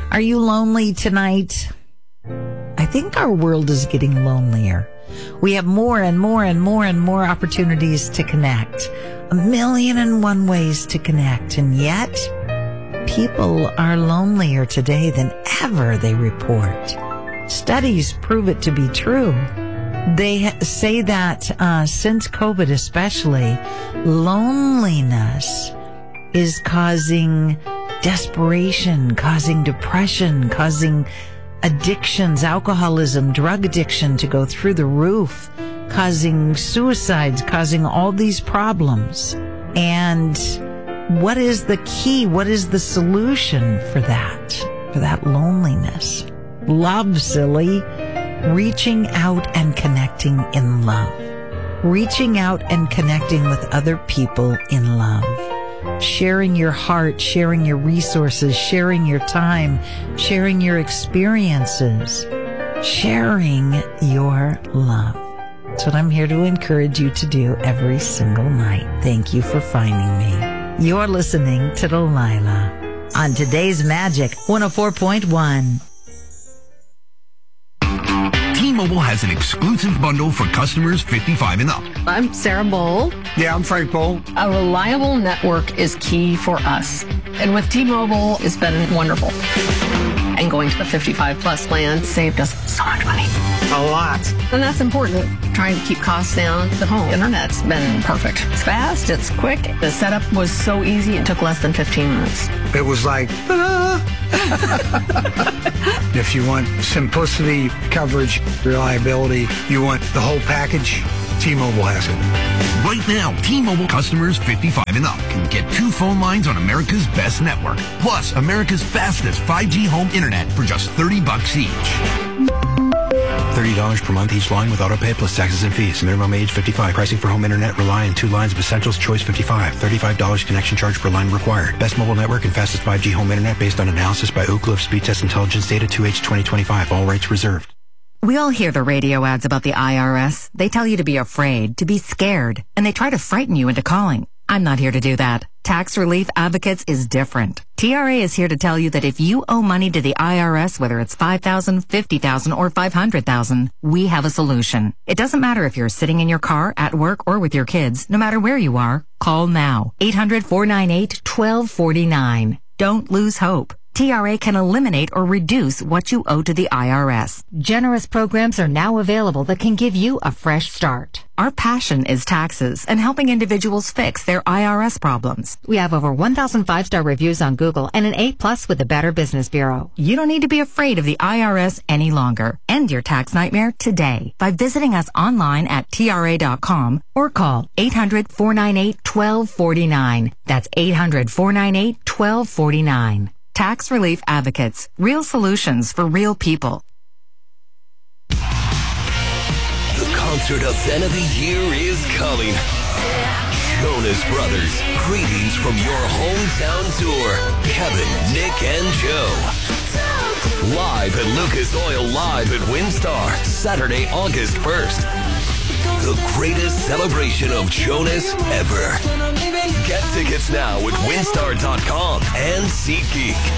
Are you lonely tonight? I think our world is getting lonelier. We have more and more and more and more opportunities to connect. 1,000,001 ways to connect. And yet, people are lonelier today than ever, they report. Studies prove it to be true. They say that since COVID especially, loneliness is causing desperation, causing depression, causing addictions, alcoholism, drug addiction to go through the roof, causing suicides, causing all these problems. And what is the key? What is the solution for that loneliness? Love, silly. Reaching out and connecting in love. Reaching out and connecting with other people in love. Sharing your heart, sharing your resources, sharing your time, sharing your experiences, sharing your love. That's what I'm here to encourage you to do every single night. Thank you for finding me. You're listening to Delilah on Today's Magic 104.1. T-Mobile has an exclusive bundle for customers 55 and up. I'm Sarah Bowl. Yeah, I'm Frank Bowl. A reliable network is key for us. And with T-Mobile, it's been wonderful. And going to the 55 plus plan saved us so much money. A lot. And that's important. Trying to keep costs down. The home internet's been perfect. It's fast, it's quick. The setup was so easy, it took less than 15 minutes. It was like, If you want simplicity, coverage, reliability, you want the whole package, T-Mobile has it. Right now, T-Mobile customers 55 and up can get 2 phone lines on America's best network, plus America's fastest 5G home internet for just $30 each. $30 per month each line with autopay plus taxes and fees. Minimum age 55. Pricing for home internet rely on 2 lines of Essentials Choice 55. $35 connection charge per line required. Best mobile network and fastest 5G home internet based on analysis by Oak Cliff Speed Test Intelligence data 2H 2025. All rights reserved. We all hear the radio ads about the IRS. They tell you to be afraid, to be scared, and they try to frighten you into calling. I'm not here to do that. Tax Relief Advocates is different. TRA is here to tell you that if you owe money to the IRS, whether it's $5,000, $50,000, or $500,000, we have a solution. It doesn't matter if you're sitting in your car, at work, or with your kids. No matter where you are, call now. 800-498-1249. Don't lose hope. TRA can eliminate or reduce what you owe to the IRS. Generous programs are now available that can give you a fresh start. Our passion is taxes and helping individuals fix their IRS problems. We have over 1,000 5-star reviews on Google and an A+ with the Better Business Bureau. You don't need to be afraid of the IRS any longer. End your tax nightmare today by visiting us online at TRA.com or call 800-498-1249. That's 800-498-1249. Tax Relief Advocates. Real solutions for real people. The concert event of the year is coming. Jonas Brothers. Greetings from your hometown tour. Kevin, Nick, and Joe. Live at Lucas Oil Live at WinStar. Saturday, August 1st. The greatest celebration of Jonas ever. Get tickets now at WinStar.com and SeatGeek.